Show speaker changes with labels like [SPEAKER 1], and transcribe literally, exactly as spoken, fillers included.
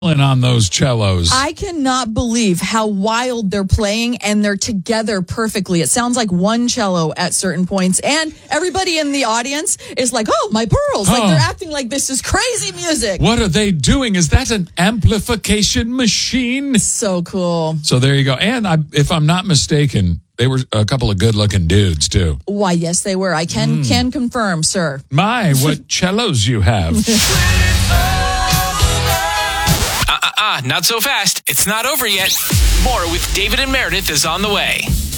[SPEAKER 1] on those cellos.
[SPEAKER 2] I cannot believe how wild they're playing, and they're together perfectly. It sounds like one cello at certain points, and everybody in the audience is like, oh, my pearls.
[SPEAKER 1] Oh.
[SPEAKER 2] Like, they're acting like this is crazy music.
[SPEAKER 1] What are they doing? Is that an amplification machine?
[SPEAKER 2] So cool.
[SPEAKER 1] So there you go. And I, if I'm not mistaken, they were a couple of good-looking dudes, too.
[SPEAKER 2] Why, yes, they were. I can, mm. can confirm, sir.
[SPEAKER 1] My, what cellos you have.
[SPEAKER 3] Uh, not so fast. It's not over yet. More with David and Meredith is on the way.